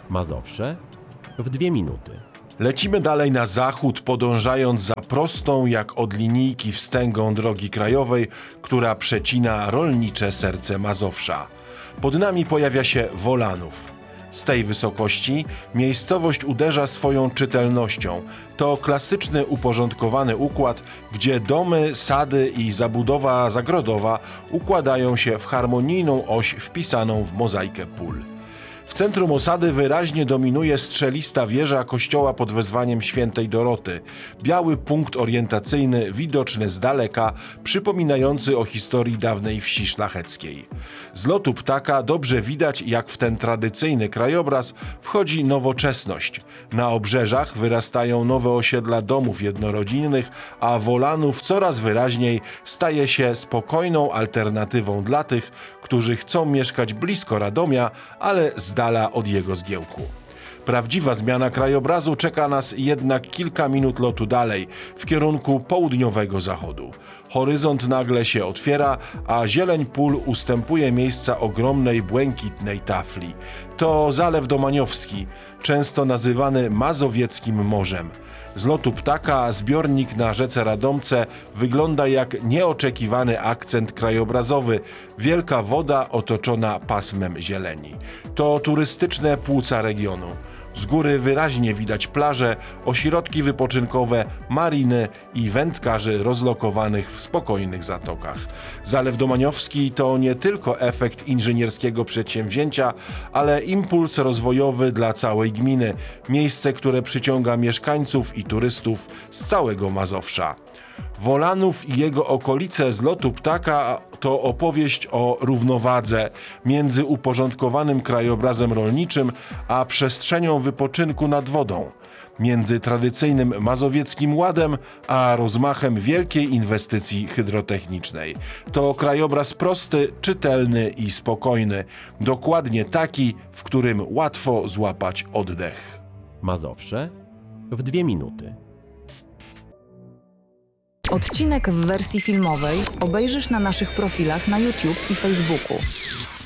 Mazowsze w 2 minuty. Lecimy dalej na zachód, podążając za prostą jak od linijki wstęgą drogi krajowej, która przecina rolnicze serce Mazowsza. Pod nami pojawia się Wolanów. Z tej wysokości miejscowość uderza swoją czytelnością. To klasyczny, uporządkowany układ, gdzie domy, sady i zabudowa zagrodowa układają się w harmonijną oś wpisaną w mozaikę pól. W centrum osady wyraźnie dominuje strzelista wieża kościoła pod wezwaniem świętej Doroty. Biały punkt orientacyjny, widoczny z daleka, przypominający o historii dawnej wsi szlacheckiej. Z lotu ptaka dobrze widać, jak w ten tradycyjny krajobraz wchodzi nowoczesność. Na obrzeżach wyrastają nowe osiedla domów jednorodzinnych, a Wolanów coraz wyraźniej staje się spokojną alternatywą dla tych, którzy chcą mieszkać blisko Radomia, ale z dala od jego zgiełku. Prawdziwa zmiana krajobrazu czeka nas jednak kilka minut lotu dalej, w kierunku południowego zachodu. Horyzont nagle się otwiera, a zieleń pól ustępuje miejsca ogromnej, błękitnej tafli. To Zalew Domaniowski, często nazywany Mazowieckim Morzem. Z lotu ptaka zbiornik na rzece Radomce wygląda jak nieoczekiwany akcent krajobrazowy. Wielka woda otoczona pasmem zieleni. To turystyczne płuca regionu. Z góry wyraźnie widać plaże, ośrodki wypoczynkowe, mariny i wędkarzy rozlokowanych w spokojnych zatokach. Zalew Domaniowski to nie tylko efekt inżynierskiego przedsięwzięcia, ale impuls rozwojowy dla całej gminy. Miejsce, które przyciąga mieszkańców i turystów z całego Mazowsza. Wolanów i jego okolice z lotu ptaka to opowieść o równowadze między uporządkowanym krajobrazem rolniczym a przestrzenią wypoczynku nad wodą, między tradycyjnym mazowieckim ładem a rozmachem wielkiej inwestycji hydrotechnicznej. To krajobraz prosty, czytelny i spokojny, dokładnie taki, w którym łatwo złapać oddech. Mazowsze w 2 minuty. Odcinek w wersji filmowej obejrzysz na naszych profilach na YouTube i Facebooku.